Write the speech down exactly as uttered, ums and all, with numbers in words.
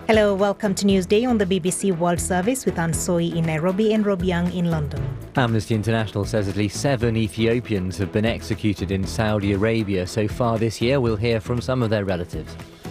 Hello, welcome to Newsday on the B B C World Service with Ansoi in Nairobi and Robiang in London. Amnesty International says at least seven Ethiopians have been executed in Saudi Arabia so far this year. We'll hear from some of their relatives.